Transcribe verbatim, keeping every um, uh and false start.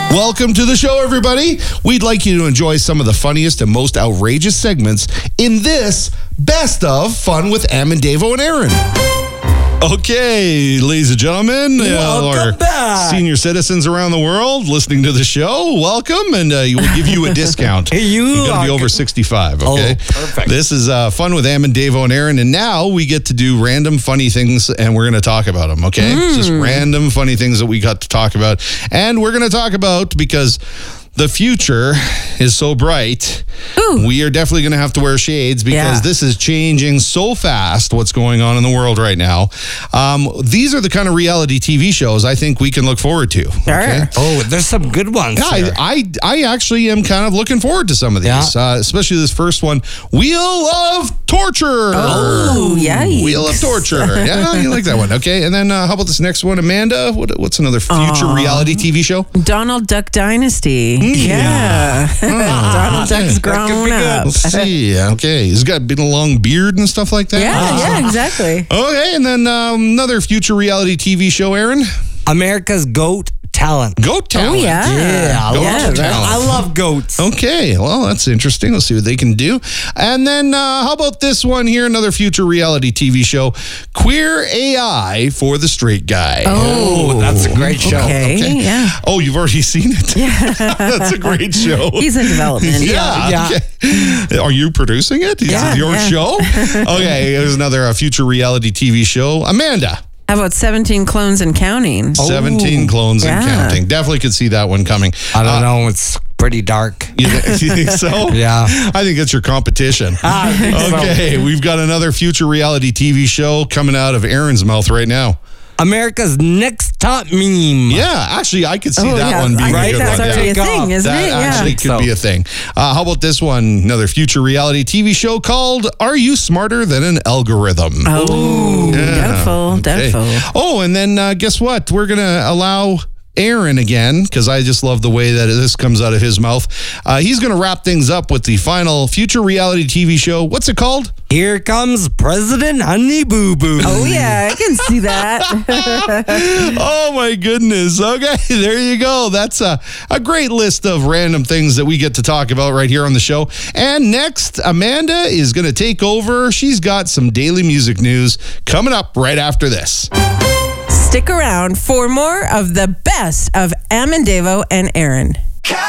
Welcome to the show, everybody. We'd like you to enjoy some of the funniest and most outrageous segments in this Best of Fun with Am and Davo and Aaron. Okay, ladies and gentlemen, welcome uh, back. Senior citizens around the world listening to the show, welcome, and uh, we'll give you a discount. You you got to be are- over sixty-five, okay? Oh, perfect. This is uh, Fun with Am and Davo and Aaron, and now we get to do random funny things, and we're going to talk about them, okay? Mm. Just random funny things that we got to talk about, and we're going to talk about, because the future is so bright, Ooh. we are definitely going to have to wear shades because Yeah. this is changing so fast, what's going on in the world right now. Um, these are the kind of reality T V shows I think we can look forward to. Sure. Oh, there's some good ones. Yeah, here. I, I, I actually am kind of looking forward to some of these, Yeah. uh, especially this first one, Wheel of Torture. Oh, yikes. Wheel of Torture. Yeah, you like that one. Okay, and then uh, how about this next one, Amanda? What, what's another future Aw. reality T V show? Donald Duck Dynasty. Yeah. Donald Duck's That could grown be good. up. Let's see. Okay, he's got been a long beard and stuff like that. Yeah, yeah, exactly. Okay, and then um, another future reality T V show, Aaron. America's Goat Talent. Goat Talent. Oh, yeah. Yeah, I Goat love Talent. that. I love goats. Okay, well, that's interesting. Let's see what they can do. And then uh, how about this one here? Another future reality T V show, Queer A I for the Straight Guy. Oh, that's a great show. Okay, Okay. yeah. Oh, you've already seen it? Yeah. That's a great show. He's in development. Yeah. Yeah. Okay. Are you producing it? Is Yeah, it your yeah. show? Okay, here's another uh, future reality T V show. Amanda. How about seventeen Clones and Counting? seventeen clones and yeah. counting. Definitely could see that one coming. I don't Uh, know. It's pretty dark. You, th- you think so? Yeah. I think it's your competition. I think so. Okay, we've got another future reality T V show coming out of Aaron's mouth right now. America's Next Top Meme. Yeah, actually, I could see Oh, that yeah. one being I a think good that's one. already Yeah. a thing, isn't That it? actually Yeah. could So. be a thing. Uh, how about this one? Another future reality T V show called Are You Smarter Than an Algorithm? Oh, doubtful, Okay. doubtful. Oh, and then uh, guess what? We're going to allow Aaron again, because I just love the way that this comes out of his mouth. Uh, he's going to wrap things up with the final future reality T V show. What's it called? Here comes President Honey Boo Boo. Oh, yeah, I can see that. Oh my goodness. Okay, there you go. That's a, a great list of random things that we get to talk about right here on the show. And next, Amanda is going to take over. She's got some daily music news coming up right after this. Stick around for more of the best of Am and Davo and Aaron.